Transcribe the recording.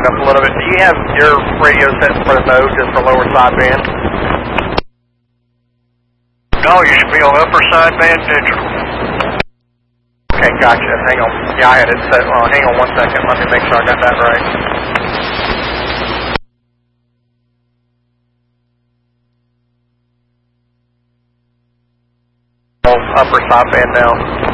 tightened up a little bit. Do you have your radio set for the node, just for lower sideband? No, you should be on upper sideband digital. Okay, gotcha. Hang on. Yeah, I had it set. Hang on 1 second. Let me make sure I got that right. Upper sideband now.